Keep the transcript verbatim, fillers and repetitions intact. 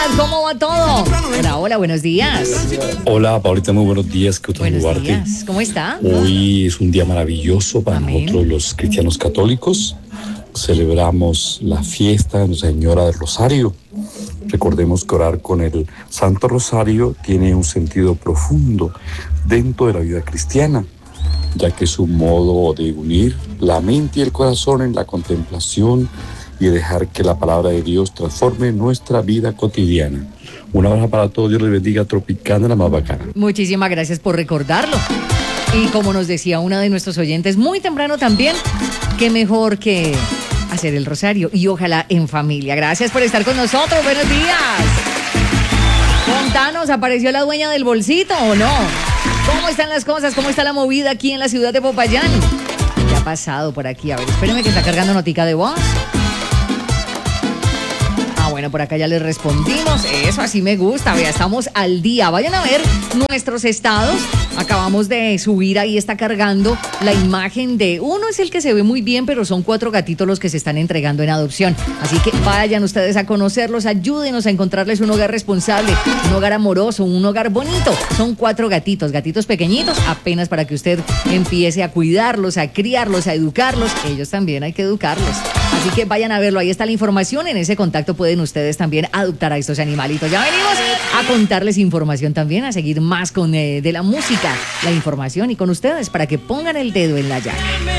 ¿Cómo va todo? Hola, hola, buenos días. Hola, Paulita, muy buenos días. Qué gusto Buenos saludarte. días. ¿Cómo está? Hoy es un día maravilloso para Amén. nosotros los cristianos católicos. Celebramos la fiesta de Nuestra Señora del Rosario. Recordemos que orar con el Santo Rosario tiene un sentido profundo dentro de la vida cristiana, ya que es un modo de unir la mente y el corazón en la contemplación y dejar que la palabra de Dios transforme nuestra vida cotidiana. Un abrazo para todos, Dios les bendiga, Tropicana, la más bacana. Muchísimas gracias por recordarlo. Y como nos decía una de nuestros oyentes muy temprano también, qué mejor que hacer el rosario y ojalá en familia. Gracias por estar con nosotros. Buenos días. Contanos, ¿apareció la dueña del bolsito o no? ¿Cómo están las cosas? ¿Cómo está la movida aquí en la ciudad de Popayán? ¿Qué ha pasado por aquí? A ver, espérenme que está cargando notica de voz. Bueno, por acá ya les respondimos. Eso así me gusta. Vea, estamos al día. Vayan a ver nuestros estados. Acabamos de subir, ahí está cargando la imagen de uno, es el que se ve muy bien, pero son cuatro gatitos los que se están entregando en adopción. Así que vayan ustedes a conocerlos, ayúdenos a encontrarles un hogar responsable, un hogar amoroso, un hogar bonito. Son cuatro gatitos, gatitos pequeñitos, apenas para que usted empiece a cuidarlos, a criarlos, a educarlos. Ellos también hay que educarlos. Así que vayan a verlo, ahí está la información. En ese contacto pueden ustedes también adoptar a estos animalitos. Ya venimos a contarles información también, a seguir más con eh, de la música, la información y con ustedes para que pongan el dedo en la llaga.